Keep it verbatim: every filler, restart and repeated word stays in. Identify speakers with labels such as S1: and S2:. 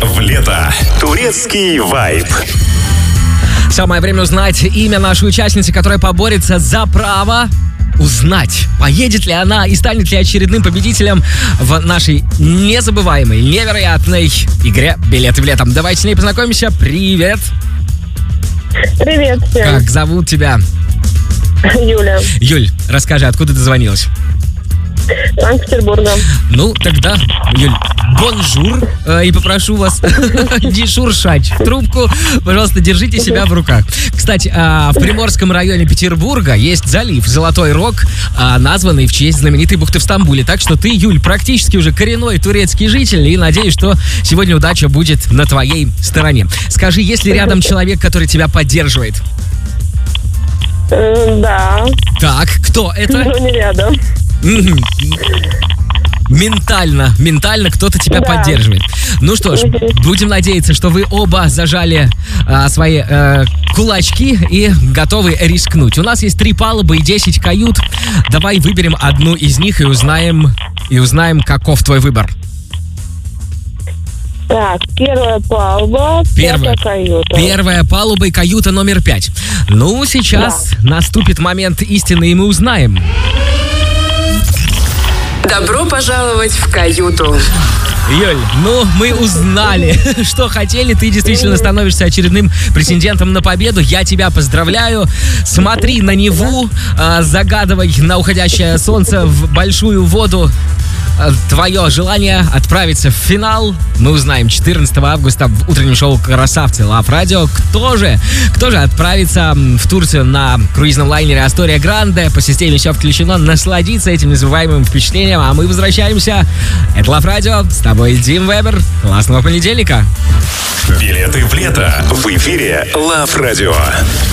S1: в лето. Турецкий вайб.
S2: Самое время узнать имя нашей участницы, которая поборется за право узнать, поедет ли она и станет ли очередным победителем в нашей незабываемой, невероятной игре «Билеты в лето». Давайте с ней познакомимся. Привет!
S3: Привет всем.
S2: Как зовут тебя?
S3: Юля.
S2: Юль, расскажи, откуда ты звонилась?
S3: Санкт-Петербурга.
S2: Ну, тогда, Юль, бонжур. э, И попрошу вас не шуршать в трубку. Пожалуйста, держите себя в руках. Кстати, а, в Приморском районе Петербурга есть залив Золотой Рог, а, названный в честь знаменитой бухты в Стамбуле. Так что ты, Юль, практически уже коренной турецкий житель. И надеюсь, что сегодня удача будет на твоей стороне. Скажи, есть ли рядом человек, который тебя поддерживает?
S3: Э, Да.
S2: Так, кто это?
S3: Но не рядом.
S2: Мгм. Ментально, ментально кто-то тебя
S3: Да.
S2: поддерживает. Ну что ж, будем надеяться, что вы оба зажали а, свои э, кулачки и готовы рискнуть. У нас есть три палубы и десять кают. Давай выберем одну из них и узнаем, и узнаем, каков твой выбор.
S3: Так, первая палуба,
S2: Первая.
S3: пятая каюта.
S2: Первая палуба и каюта номер пять. Ну, сейчас наступит момент истины, и мы узнаем.
S4: Добро пожаловать в каюту.
S2: Юль, ну мы узнали, что хотели. Ты действительно становишься очередным претендентом на победу. Я тебя поздравляю. Смотри на Неву, а, загадывай на уходящее солнце в большую воду а, твое желание отправиться в финал. Мы узнаем четырнадцатого августа в утреннем шоу «Красавцы» Лав Радио. Кто же, кто же отправится в Турцию на круизном лайнере «Астория Гранде». По системе «Все включено». Насладиться этим незабываемым впечатлением. А мы возвращаемся. Это Лав Радио. С тобой Дим Вебер. Классного понедельника.
S1: Билеты в лето в эфире Лав Радио.